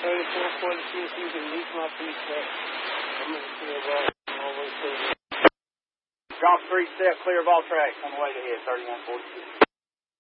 3446, you can reach my preset. I'm going to clear ball all the way through. Drop 3 step, clear of all tracks on the way to hit, 3146.